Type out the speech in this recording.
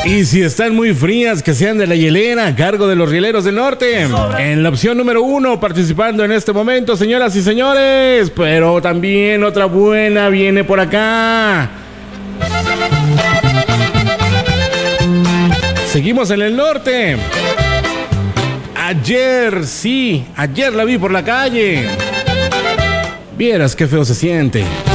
Y si están muy frías, que sean de la hielera, a cargo de los Rieleros del Norte. En la opción número 1, participando en este momento, señoras y señores. Pero también otra buena viene por acá. Seguimos en el norte. Ayer la vi por la calle. Vieras qué feo se siente.